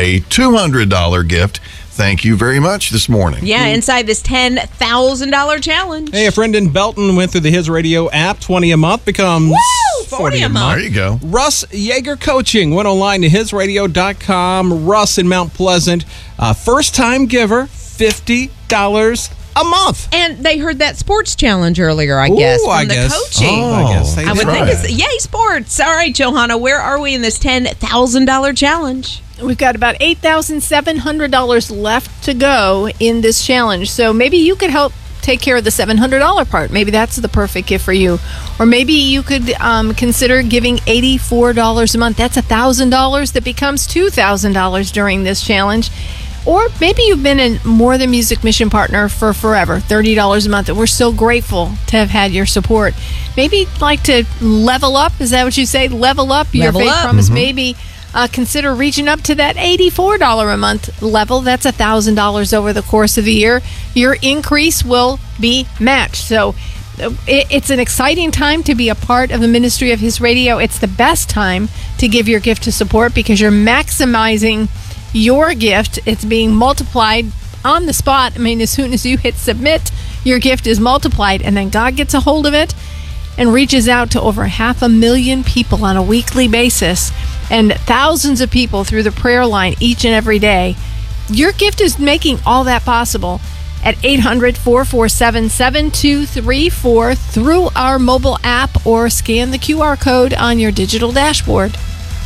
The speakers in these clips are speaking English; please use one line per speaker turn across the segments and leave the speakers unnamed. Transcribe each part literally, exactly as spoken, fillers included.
a two hundred dollars gift. Thank you very much this morning.
Yeah, inside this ten thousand dollars challenge.
Hey, a friend in Belton went through the His Radio app. twenty a month becomes
Woo! forty a month.
There you go.
Russ Yeager Coaching went online to his radio dot com. Russ in Mount Pleasant, uh, first-time giver, fifty dollars a month.
And they heard that sports challenge earlier, I guess,
Ooh,
from
I
the
guess.
coaching.
Oh, I guess.
I would
right.
think it's Yay Sports. All right, Johanna, where are we in this ten thousand dollars challenge?
We've got about eight thousand seven hundred dollars left to go in this challenge. So maybe you could help take care of the seven hundred dollars part. Maybe that's the perfect gift for you. Or maybe you could um, consider giving eighty-four dollars a month. That's one thousand dollars that becomes two thousand dollars during this challenge. Or maybe you've been a More Than Music mission partner for forever, thirty dollars a month, and we're so grateful to have had your support. Maybe you'd like to level up. Is that what you say? Level up your
Level
faith
up.
promise. Maybe uh, consider reaching up to that eighty-four dollars a month level. That's one thousand dollars over the course of the year. Your increase will be matched. So uh, it, it's an exciting time to be a part of the ministry of His Radio. It's the best time to give your gift to support because you're maximizing your gift. It's being multiplied on the spot. I mean, as soon as you hit submit, your gift is multiplied, and then God gets a hold of it and reaches out to over half a million people on a weekly basis and thousands of people through the prayer line each and every day. Your gift is making all that possible at eight hundred, four four seven, seven two three four through our mobile app or scan the Q R code on your digital dashboard.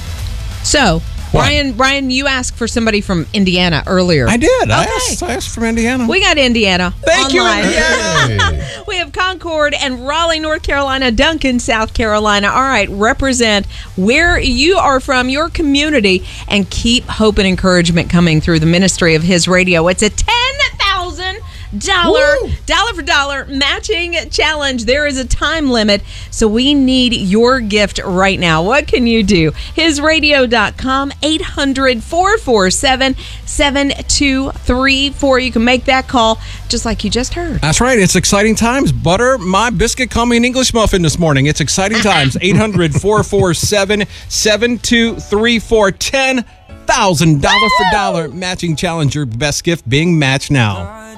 So, Brian, Brian, you asked for somebody from Indiana earlier.
I did. I,
Okay.
asked, I asked from Indiana.
We got Indiana.
Thank you,
online.
Indiana.
Hey.
We have Concord and Raleigh, North Carolina, Duncan, South Carolina. All right, represent where you are from, your community, and keep hope and encouragement coming through the ministry of His Radio. It's a ten thousand dollars dollar for dollar matching challenge. There is a time limit, so we need your gift right now. What can you do? his radio dot com, eight hundred, four four seven, seven two three four. You can make that call just like you just heard.
That's right. It's exciting times. Butter my biscuit. Call me an English muffin this morning. It's exciting times. eight hundred, four four seven, seven two three four. ten thousand dollars for dollar matching challenge. Your best gift being matched now.